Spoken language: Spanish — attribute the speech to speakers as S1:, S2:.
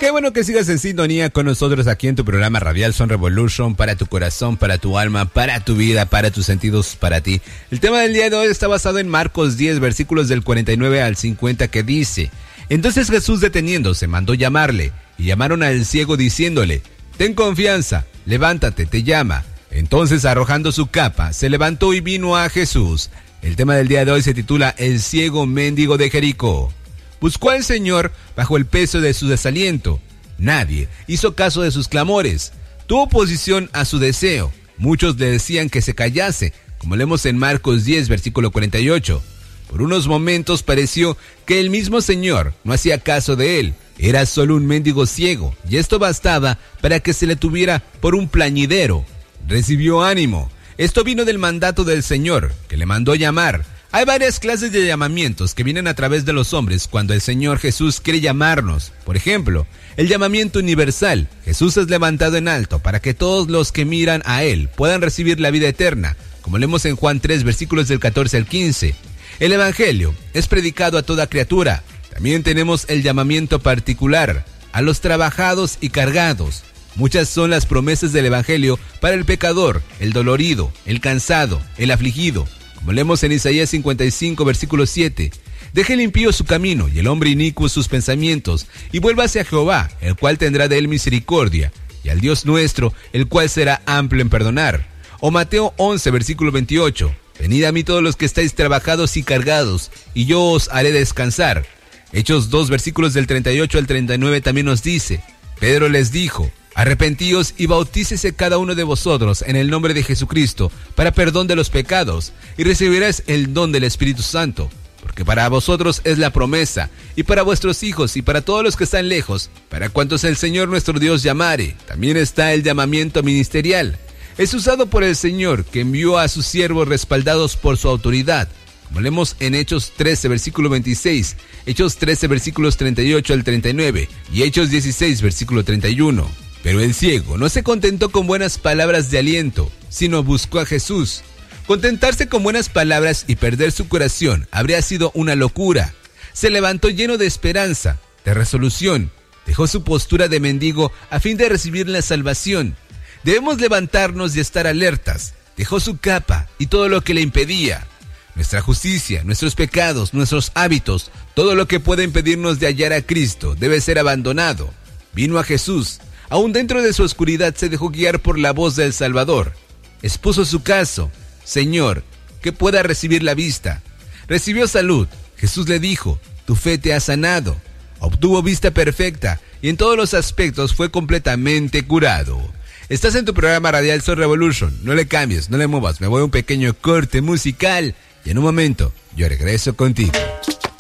S1: Qué bueno que sigas en sintonía con nosotros aquí en tu programa radial Son Revolution, para tu corazón, para tu alma, para tu vida, para tus sentidos, para ti. El tema del día de hoy está basado en Marcos 10, versículos del 49 al 50, que dice: Entonces Jesús, deteniéndose, mandó llamarle, y llamaron al ciego diciéndole: Ten confianza, levántate, te llama. Entonces, arrojando su capa, se levantó y vino a Jesús. El tema del día de hoy se titula El ciego mendigo de Jericó. Buscó al Señor bajo el peso de su desaliento. Nadie hizo caso de sus clamores. Tuvo oposición a su deseo. Muchos le decían que se callase, como leemos en Marcos 10, versículo 48. Por unos momentos pareció que el mismo Señor no hacía caso de él. Era solo un mendigo ciego, y esto bastaba para que se le tuviera por un plañidero. Recibió ánimo. Esto vino del mandato del Señor, que le mandó llamar. Hay varias clases de llamamientos que vienen a través de los hombres cuando el Señor Jesús quiere llamarnos. Por ejemplo, el llamamiento universal. Jesús es levantado en alto para que todos los que miran a Él puedan recibir la vida eterna, como leemos en Juan 3, versículos del 14 al 15. El Evangelio es predicado a toda criatura. También tenemos el llamamiento particular, a los trabajados y cargados. Muchas son las promesas del Evangelio para el pecador, el dolorido, el cansado, el afligido. Como leemos en Isaías 55, versículo 7, deje el impío su camino y el hombre inicuo sus pensamientos, y vuélvase a Jehová, el cual tendrá de él misericordia, y al Dios nuestro, el cual será amplio en perdonar. O Mateo 11, versículo 28, venid a mí todos los que estáis trabajados y cargados, y yo os haré descansar. Hechos 2, versículos del 38 al 39 también nos dice: Pedro les dijo: Arrepentíos y bautícese cada uno de vosotros en el nombre de Jesucristo para perdón de los pecados, y recibiréis el don del Espíritu Santo, porque para vosotros es la promesa, y para vuestros hijos, y para todos los que están lejos, para cuantos el Señor nuestro Dios llamare. También está el llamamiento ministerial. Es usado por el Señor, que envió a sus siervos respaldados por su autoridad, como leemos en Hechos 13, versículo 26, Hechos 13, versículos 38 al 39, y Hechos 16, versículo 31. Pero el ciego no se contentó con buenas palabras de aliento, sino buscó a Jesús. Contentarse con buenas palabras y perder su corazón habría sido una locura. Se levantó lleno de esperanza, de resolución. Dejó su postura de mendigo a fin de recibir la salvación. Debemos levantarnos y estar alertas. Dejó su capa y todo lo que le impedía. Nuestra justicia, nuestros pecados, nuestros hábitos, todo lo que pueda impedirnos de hallar a Cristo debe ser abandonado. Vino a Jesús. Aún dentro de su oscuridad se dejó guiar por la voz del Salvador. Expuso su caso: Señor, que pueda recibir la vista. Recibió salud. Jesús le dijo: tu fe te ha sanado. Obtuvo vista perfecta y en todos los aspectos fue completamente curado. Estás en tu programa radial Son Revolution. No le cambies, no le muevas. Me voy a un pequeño corte musical y en un momento yo regreso contigo.